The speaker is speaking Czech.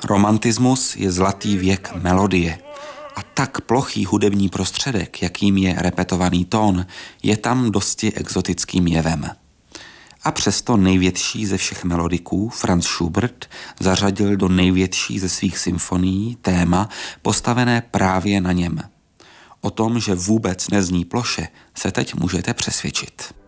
Romantismus je zlatý věk melodie. A tak plochý hudební prostředek, jakým je repetovaný tón, je tam dosti exotickým jevem. A přesto největší ze všech melodiků, Franz Schubert, zařadil do největší ze svých symfonií téma postavené právě na něm. O tom, že vůbec nezní ploše, se teď můžete přesvědčit.